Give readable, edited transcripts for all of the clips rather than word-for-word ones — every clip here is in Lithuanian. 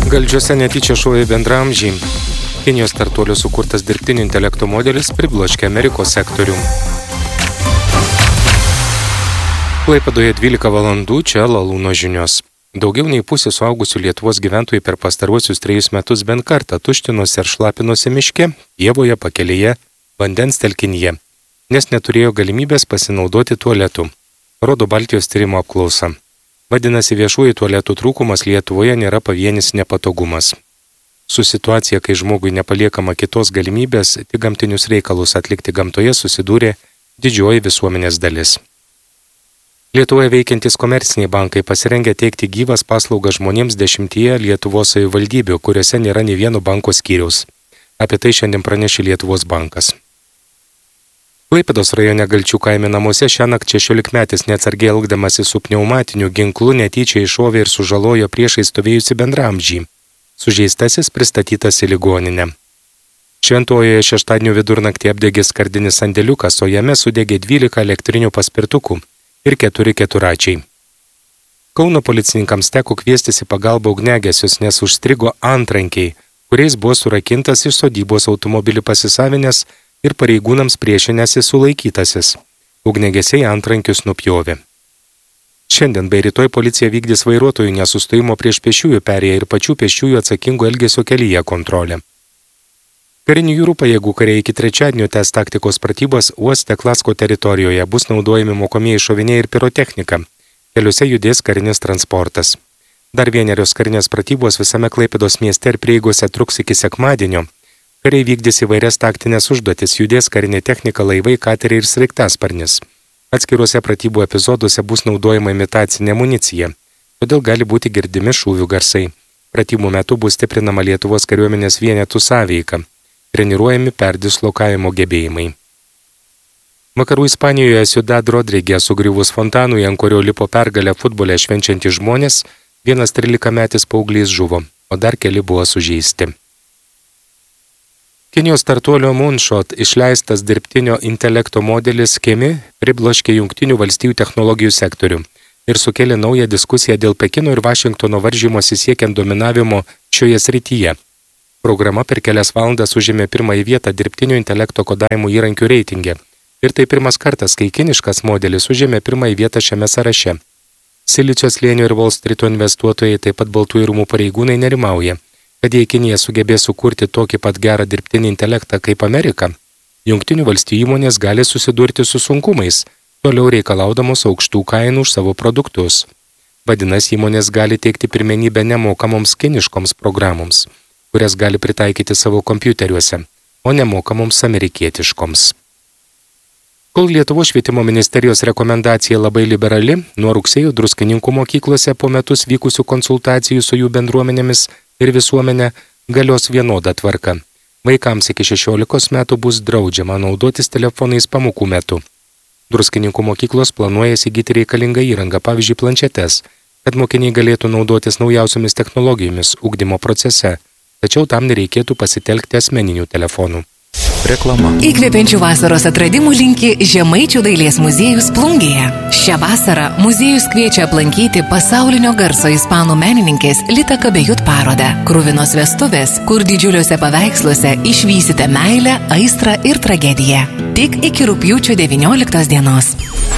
Galdžiuose netyčia šovė bendraamžiai. Kinijos startuolio sukurtas dirbtinio intelekto modelis pribloškė Amerikos sektorių. Klaipėdoje 12 valandų, čia Lalūno žinios. Daugiau nei pusė suaugusių Lietuvos gyventojų per pastaruosius 3 metus bent kartą tuštinosi ar šlapinosi miške, pievoje, pakelėje, vandens telkinyje, nes neturėjo galimybės pasinaudoti tualetu, rodo Baltijos tyrimo apklausa. Vadinasi, viešųjų tualetų trūkumas Lietuvoje nėra pavienis nepatogumas. Su situacija, kai žmogui nepaliekama kitos galimybės tik gamtinius reikalus atlikti gamtoje, susidūrė didžioji visuomenės dalis. Lietuvoje veikiantys komerciniai bankai pasirengę teikti gyvas paslaugas žmonėms 10 Lietuvos savivaldybių, kuriuose nėra nei vieno banko skyriaus. Apie tai šiandien pranešė Lietuvos bankas. Klaipėdos rajone Galčių kaime namuose šiąnakt 16-metis neatsargiai elgdamasi su pneumatiniu ginklu netyčia iššovė ir sužalojo priešai stovėjusi bendraamžį. Sužeistasis pristatytas į ligoninę. Šventojoje šeštadienio vidurnaktį apdegė skardinis sandėliukas, o jame sudegė 12 elektrinių paspirtukų ir 4 keturračiai. Kauno policininkams teko kviestis į pagalbą ugniagesius, nes užstrigo antrankiai, kuriais buvo surakintas iš sodybos automobilį pasisavinęs ir pareigūnams priešinęsi sulaikytasis. Ugniagesiai antrankius nupjovė. Šiandien bei rytoj policija vykdys vairuotojų nesustojimo prieš pėsčiųjų perėją ir pačių pėsčiųjų atsakingų elgesio kelyje kontrolę. Karinių jūrų pajėgų kariai iki trečiadienio tęs taktikos pratybas uoste Klasko teritorijoje, bus naudojami mokomieji šoviniai ir pirotechnika. Keliuose judės karinis transportas. Dar vienerios karinės pratybos visame Klaipėdos mieste ir prieigose truks iki sekmadienio. Kariai vykdys įvairias taktinės užduotis, judės karinė technika, laivai, kateriai ir sraigtasparnis. Atskiruose pratybų epizoduose bus naudojama imitacinė amunicija, todėl gali būti girdimi šūvių garsai. Pratybų metu bus stiprinama Lietuvos kariuomenės vienetų sąveika. Treniruojami perdislokavimo gebėjimai. Vakarų Ispanijoje Ciudad Rodrige sugriuvus fontanui, ant kurio lipo pergalę futbole švenčiantys žmonės, vienas 13-metis paauglys žuvo, o dar keli buvo sužeisti. Kinijos startuolio Moonshot išleistas dirbtinio intelekto modelis Kimi pribloškė Jungtinių valstijų technologijų sektorių ir sukėlė naują diskusiją dėl Pekino ir Vašingtono varžymosi siekiant dominavimo šioje srityje. Programa per kelias valandas užėmė pirmąją vietą dirbtinio intelekto kodavimo įrankių reitinge. Ir tai pirmas kartas, kai kiniškas modelis užėmė pirmąją vietą šiame sąraše. Silicio slėnio ir Wall Streeto investuotojai, taip pat Baltųjų rūmų pareigūnai nerimauja, kad jei Kinija sugebės sukurti tokį pat gerą dirbtinį intelektą kaip Amerika, Jungtinių valstijų įmonės gali susidurti su sunkumais, toliau reikalaudamos aukštų kainų už savo produktus. Vadinasi, įmonės gali teikti pirmenybę nemokamoms kiniškoms programoms, kurias gali pritaikyti savo kompiuteriuose, o nemokamoms amerikietiškoms. Kol Lietuvos švietimo ministerijos rekomendacija labai liberali, nuo rugsėjo Druskininkų mokyklose po metus vykusių konsultacijų su jų bendruomenėmis ir visuomenė galios vienoda tvarka. Vaikams iki 16 metų bus draudžiama naudotis telefonais pamokų metu. Druskininkų mokyklos planuoja įsigyti reikalingą įrangą, pavyzdžiui planšetes, kad mokiniai galėtų naudotis naujausiomis technologijomis ugdymo procese, tačiau tam nereikėtų pasitelkti asmeninių telefonų. Reklama. Įkvepiančių vasaros atradimų linki Žemaičių dailės muziejus Plungėje. Šią vasarą muziejus kviečia aplankyti pasaulinio garso ispanų menininkės Lita Kabejut parodą Kruvinos vestuvės, kur didžiuliuose paveiksluose išvysite meilę, aistrą ir tragediją. Tik iki rugpjūčio 19 dienos.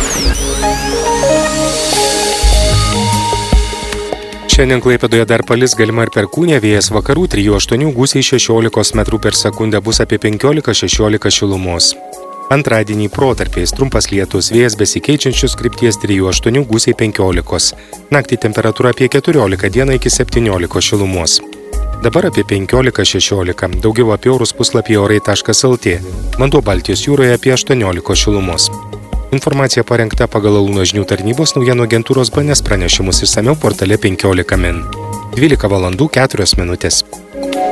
Šiandien Klaipėdoje dar palis, galima ir perkūnė, vėjas vakarų 3-8, gūsiai 16 metrų per sekundę, bus apie 15-16 šilumos. Antradienį protarpiais trumpas lietus, vėjas besikeičiančios krypties 3-8, gūsiai 15. Naktį temperatūra apie 14, dieną iki 17 šilumos. Dabar apie 15-16, daugiau apie orus puslapyje orai.lt, vanduo Baltijos jūroje apie 18 šilumos. Informacija parengta pagal Lalūno žinių tarnybos naujienų agentūros BNS pranešimus, išsamiau portale 15 min. 12 valandų 4 minutės.